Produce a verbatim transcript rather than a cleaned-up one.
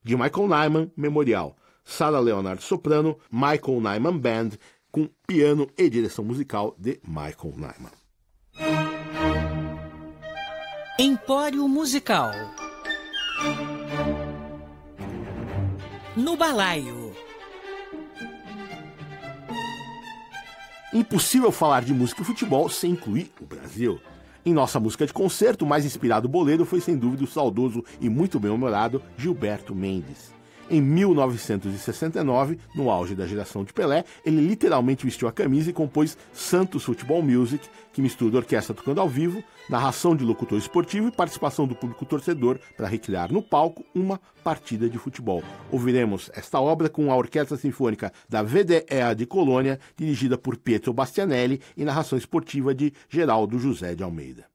de Michael Nyman Memorial. Sarah Leonard soprano, Michael Nyman Band, com piano e direção musical de Michael Nyman. Empório Musical. No Balaio. Impossível falar de música e futebol sem incluir o Brasil. Em nossa música de concerto, o mais inspirado bolero foi sem dúvida o saudoso e muito bem-humorado Gilberto Mendes. Em mil novecentos e sessenta e nove, no auge da geração de Pelé, ele literalmente vestiu a camisa e compôs Santos Futebol Music, que mistura orquestra tocando ao vivo, narração de locutor esportivo e participação do público torcedor para recriar no palco uma partida de futebol. Ouviremos esta obra com a Orquestra Sinfônica da V D E A de Colônia, dirigida por Pietro Bastianelli, e narração esportiva de Geraldo José de Almeida.